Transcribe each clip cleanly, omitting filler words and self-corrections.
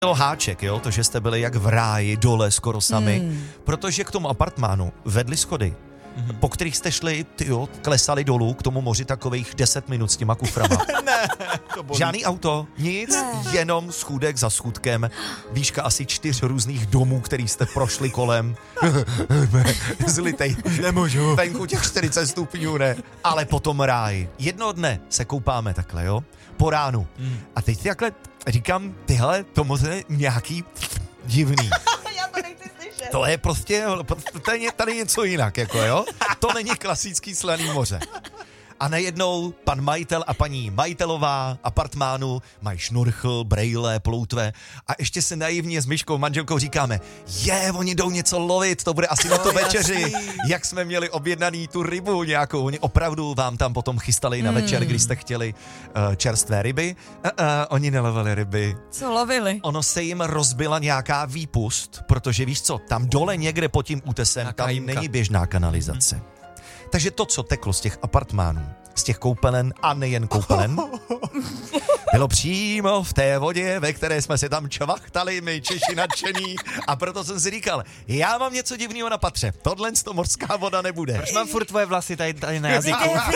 háček, jo, to, že jste byli jak v ráji, dole skoro sami, protože k tomu apartmánu vedly schody, po kterých jste šli, klesali dolů k tomu moři takových 10 minut s těma kuframa. Ne, to bolí. Žádný auto, nic, jenom schůdek za schůdkem, výška asi 4 různých domů, který jste prošli kolem. Zlitej, nemůžu. Venku těch 40 stupňů, ne, ale potom ráj. Jednoho dne se koupáme takhle, jo, po ránu. A teď takhle říkám, tyhle, to moře nějaký divný. Já to nechci slyšet. To je prostě tady něco jinak, jako jo. To není klasický slaný moře. A najednou pan majitel a paní majitelová apartmánu mají šnorchl, brejle, ploutve a ještě se naivně s Myškou, manželkou říkáme, oni jdou něco lovit, to bude asi na to večeři, jak jsme měli objednaný tu rybu nějakou, oni opravdu vám tam potom chystali na večer, když jste chtěli čerstvé ryby. Oni nelovili ryby. Co lovili? Ono se jim rozbila nějaká výpust, protože víš co, tam dole někde pod tím útesem, tam není běžná kanalizace. Takže to, co teklo z těch apartmánů, z těch koupelen a nejen koupelen, bylo přímo v té vodě, ve které jsme se tam čvachtali, my Češi nadšení, a proto jsem si říkal, já mám něco divného na patře, tohle to mořská voda nebude. Proč mám furt tvoje vlasy tady na jazyku?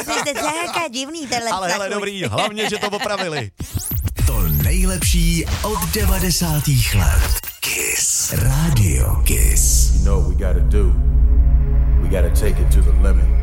Ale hele, dobrý, hlavně, že to opravili. To nejlepší od 90. let. Kiss. Radio Kiss. You know what we gotta do. We gotta take it to the limit.